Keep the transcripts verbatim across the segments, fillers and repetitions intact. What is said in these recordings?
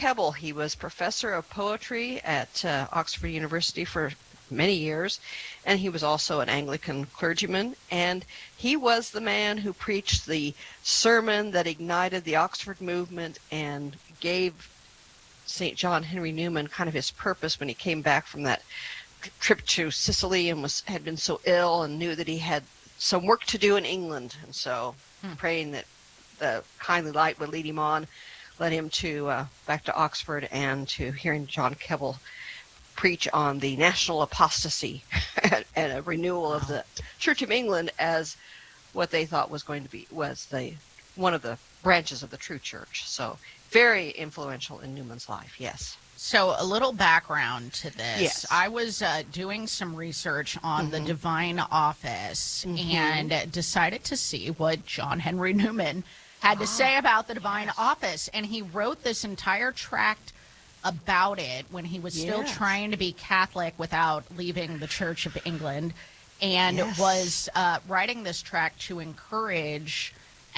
Keble, he was professor of poetry at uh, Oxford University for many years, and he was also an Anglican clergyman, and he was the man who preached the sermon that ignited the Oxford movement and gave Saint John Henry Newman kind of his purpose when he came back from that trip to Sicily and was had been so ill and knew that he had some work to do in England, and so Hmm. praying that the kindly light would lead him on, led him to uh, back to Oxford and to hearing John Keble preach on the national apostasy and a renewal of Wow. the Church of England as what they thought was going to be was the one of the branches of the true church. So very influential in Newman's life. Yes. So, a little background to this. Yes. I was uh, doing some research on the Mm-hmm. Divine Office Mm-hmm. and decided to see what John Henry Newman had to say Ah, about the Divine yes. Office. And he wrote this entire tract about it when he was still Yes. trying to be Catholic without leaving the Church of England, and Yes. was uh, writing this tract to encourage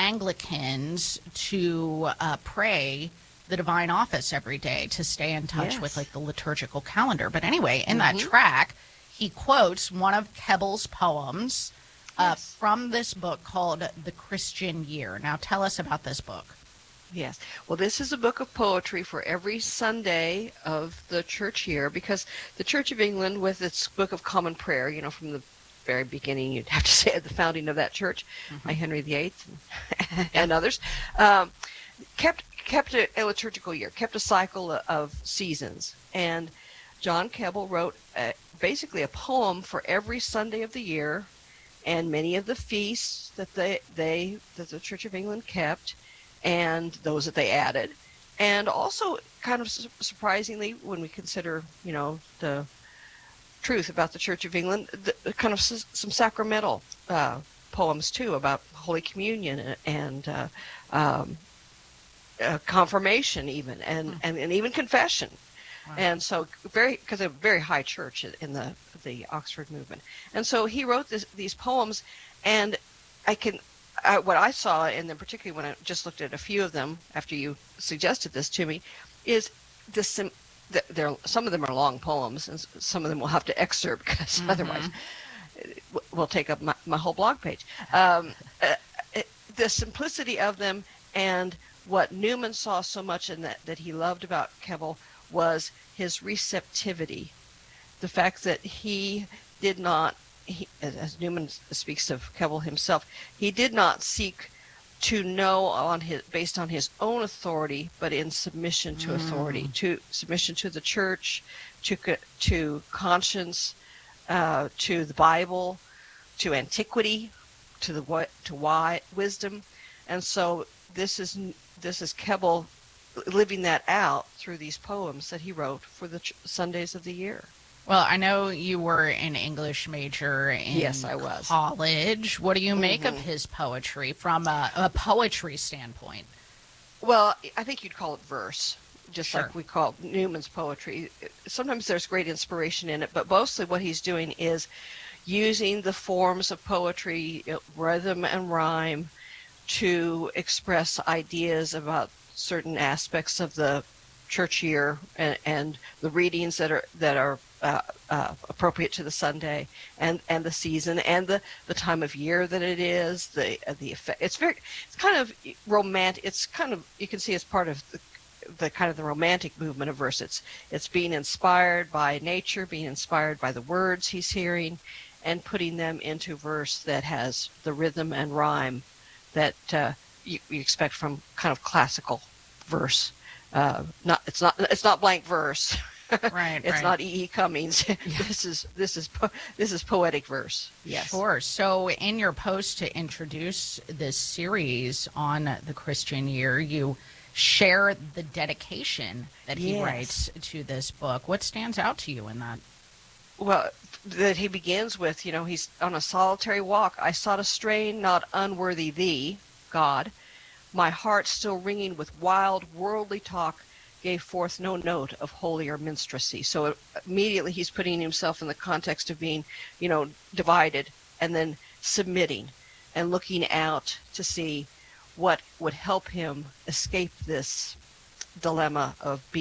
Anglicans to uh, pray the Divine Office every day, to stay in touch Yes. with like the liturgical calendar. But anyway, in that Mhm. track, he quotes one of Keble's poems uh, Yes. from this book called The Christian Year. Now, tell us about this book. Yes. Well, this is a book of poetry for every Sunday of the church year, because the Church of England, with its Book of Common Prayer, you know, from the very beginning, you'd have to say at the founding of that church, Mm-hmm. by Henry the Eighth and, Yeah. and others, um, kept kept a, a liturgical year, kept a cycle of seasons. And John Keble wrote a, basically a poem for every Sunday of the year, and many of the feasts that they they that the Church of England kept, and those that they added, and also kind of su- surprisingly, when we consider, you know, the truth about the Church of England, the, the kind of s- some sacramental uh, poems too about Holy Communion and, and uh, um, uh, confirmation, even, and, Hmm. and and even confession. Wow. And so very, because a very high church in the the Oxford movement. And so he wrote this, these poems, and I can, I, what I saw, and then particularly when I just looked at a few of them after you suggested this to me, is the sim. the- There, some of them are long poems, and s- some of them we'll have to excerpt because Mm-hmm. otherwise it w- will take up my, my whole blog page. Um, uh, it, the simplicity of them, and what Newman saw so much in that that he loved about Keble was his receptivity. The fact that he did not, he, as as Newman speaks of Keble himself, he did not seek to know on his based on his own authority, but in submission to authority, Mm. to submission to the church, to co- to conscience, uh, to the Bible, to antiquity, to the what to why wisdom. And so this is this is Keble living that out through these poems that he wrote for the ch- Sundays of the year. Well, I know you were an English major Yes, in I was. college. What do you make of Hmm. his poetry from a, a poetry standpoint? Well, I think you'd call it verse, just Sure. like we call Newman's poetry. Sometimes there's great inspiration in it, but mostly what he's doing is using the forms of poetry, uh, rhythm and rhyme, to express ideas about certain aspects of the church year, and, and the readings that are that are uh, uh, appropriate to the Sunday, and, and the season, and the, the time of year that it is. The uh, the effect. It's very it's kind of romantic. It's kind of, you can see, as part of the, the kind of the romantic movement of verse. It's it's being inspired by nature, being inspired by the words he's hearing, and putting them into verse that has the rhythm and rhyme that uh, you, you expect from kind of classical verse. Uh, not it's not it's not blank verse. Right, It's right. not E. E. Cummings. Yeah. This is this is po- this is poetic verse. Yes. Sure. So, in your post to introduce this series on the Christian year, you share the dedication that he Yes. writes to this book. What stands out to you in that? Well, that he begins with, you know, he's on a solitary walk. I sought a strain not unworthy thee, God. My heart, still ringing with wild, worldly talk, gave forth no note of holier minstrelsy. So immediately he's putting himself in the context of being, you know, divided, and then submitting and looking out to see what would help him escape this dilemma of being